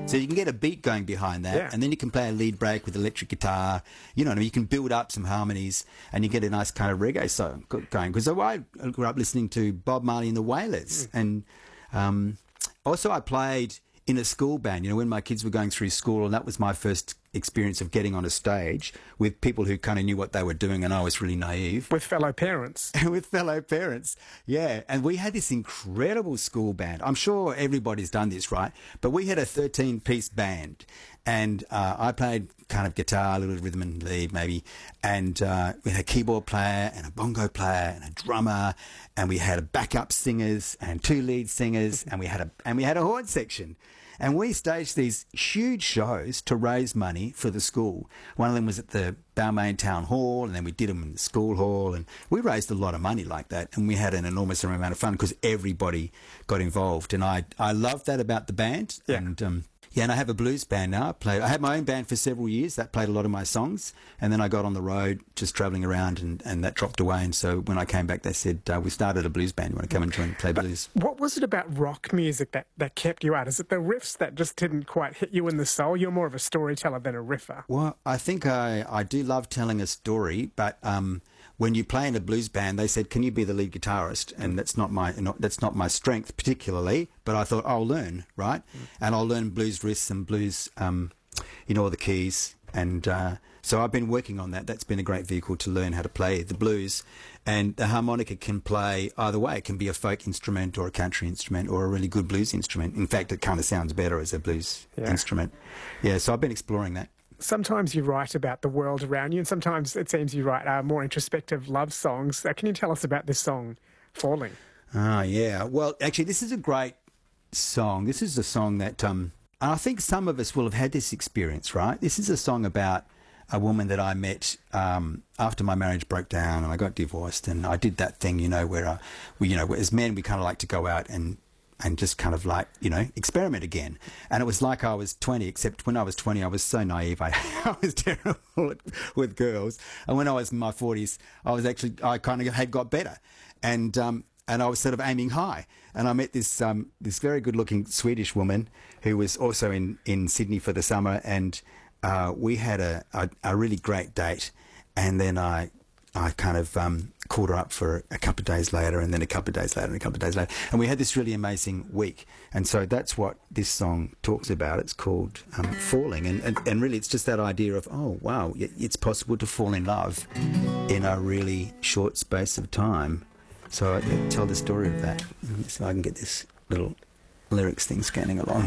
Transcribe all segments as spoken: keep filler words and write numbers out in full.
So you can get a beat going behind that, Yeah. and then you can play a lead break with electric guitar. You know, what I mean? You can build up some harmonies, and you get a nice kind of reggae song going. Because I grew up listening to Bob Marley and the Wailers, Mm. and um, also I played in a school band. You know, when my kids were going through school, and that was my first experience of getting on a stage with people who kind of knew what they were doing, and I was really naive. With fellow parents. With fellow parents, yeah. And we had this incredible school band. I'm sure everybody's done this, right? But we had a thirteen-piece band, and uh, I played kind of guitar, a little rhythm and lead maybe, and uh, we had a keyboard player and a bongo player and a drummer, and we had a backup singers and two lead singers, and we had a and we had a horn section. And we staged these huge shows to raise money for the school. One of them was at the Balmain Town Hall, and then we did them in the school hall, and we raised a lot of money like that, and we had an enormous amount of fun because everybody got involved. And I I loved that about the band. Yeah. And um, yeah, and I have a blues band now. I play. I had my own band for several years that played a lot of my songs, and then I got on the road just travelling around, and, and that dropped away. And so when I came back, they said, uh, we started a blues band. You want to come and join and play But blues? what was it about rock music that, that kept you out? Is it the riffs that just didn't quite hit you in the soul? You're more of a storyteller than a riffer. Well, I think I, I do love telling a story, but um, when you play in a blues band, they said, "Can you be the lead guitarist?" And that's not my not, that's not my strength particularly. But I thought I'll learn, right? Mm. And I'll learn blues riffs and blues, um, you know, all the keys. And uh, so I've been working on that. That's been a great vehicle to learn how to play the blues. And the harmonica can play either way. It can be a folk instrument or a country instrument or a really good blues instrument. In fact, it kind of sounds better as a blues Yeah. instrument. Yeah, so I've been exploring that. Sometimes you write about the world around you, and sometimes it seems you write uh, more introspective love songs. Uh, can you tell us about this song, Falling? Ah, yeah. Well, actually, this is a great song. This is a song that um, I think some of us will have had this experience, right? This is a song about a woman that I met um, after my marriage broke down and I got divorced, and I did that thing, you know, where uh, we, you know, as men, we kind of like to go out and and just kind of like, you know, experiment again. And it was like I was twenty, except when I was twenty, I was so naive. I, I was terrible at, with girls. And when I was in my forties, I was actually, I kind of had got better. And um, and I was sort of aiming high. And I met this um, this very good-looking Swedish woman who was also in, in Sydney for the summer. And uh, we had a, a, a really great date. And then I... I kind of um, called her up for a couple of days later, and then a couple of days later, and a couple of days later. And we had this really amazing week. And so that's what this song talks about. It's called um, Falling. And, and, and really, it's just that idea of, oh, wow, it's possible to fall in love in a really short space of time. So I tell the story of that. So I can get this little lyrics thing scanning along.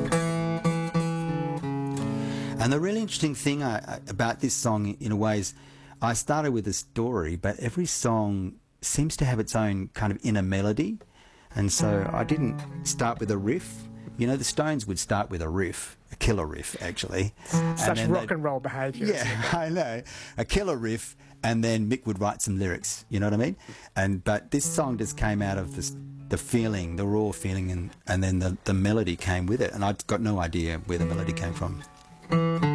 And the really interesting thing I, I, about this song, in a way, is I started with a story, but every song seems to have its own kind of inner melody. And so I didn't start with a riff. You know, the Stones would start with a riff, a killer riff, actually. Such and rock and roll behaviour. Yeah, I know. A killer riff, and then Mick would write some lyrics, you know what I mean? And But this song just came out of this, the feeling, the raw feeling, and, and then the, the melody came with it. And I'd got no idea where the melody came from.